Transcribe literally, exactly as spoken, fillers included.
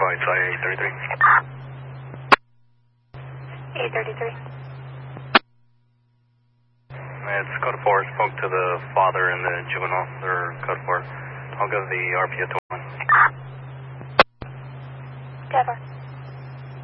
it's eight thirty-three. eight thirty-three. It's code four. Spoke to the father and the juvenile. They're code four. I'll give the R P at